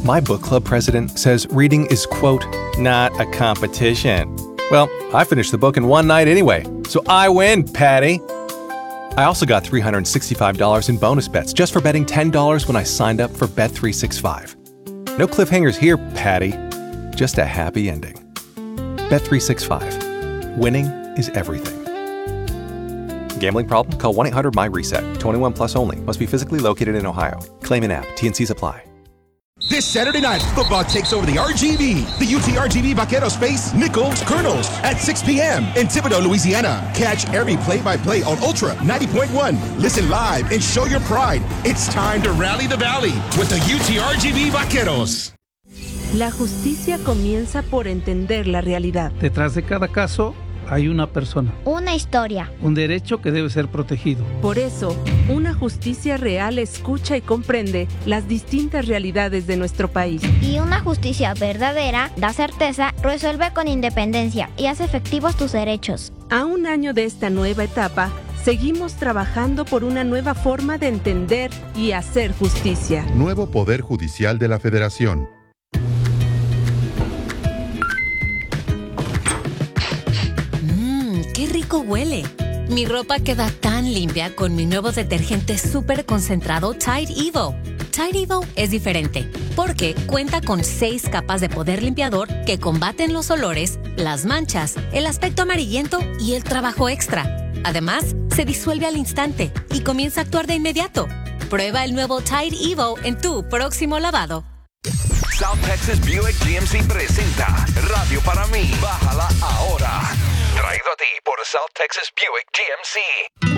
My book club president says reading is, quote, not a competition. Well, I finished the book in one night anyway, so I win, Patty. I also got $365 in bonus bets just for betting $10 when I signed up for Bet365. No cliffhangers here, Patty. Just a happy ending. Bet365. Winning is everything. Gambling problem? Call 1-800-MY-RESET. 21 plus only. Must be physically located in Ohio. Claim in app. T&Cs apply. This Saturday night, football takes over the RGV. The UT RGV Vaqueros face Nichols Colonels at 6 p.m. in Thibodaux, Louisiana. Catch every play-by-play on Ultra 90.1. Listen live and show your pride. It's time to rally the valley with the UT RGV Vaqueros. La justicia comienza por entender la realidad. Detrás de cada caso hay una persona. Una historia. Un derecho que debe ser protegido. Por eso, una justicia real escucha y comprende las distintas realidades de nuestro país. Y una justicia verdadera da certeza, resuelve con independencia y hace efectivos tus derechos. A un año de esta nueva etapa, seguimos trabajando por una nueva forma de entender y hacer justicia. Nuevo Poder Judicial de la Federación. ¡Qué rico huele! Mi ropa queda tan limpia con mi nuevo detergente súper concentrado Tide Evo. Tide Evo es diferente porque cuenta con 6 capas de poder limpiador que combaten los olores, las manchas, el aspecto amarillento y el trabajo extra. Además, se disuelve al instante y comienza a actuar de inmediato. Prueba el nuevo Tide Evo en tu próximo lavado. South Texas Buick GMC presenta Radio para mí. Bájala ahora. Traído a ti por South Texas Buick GMC.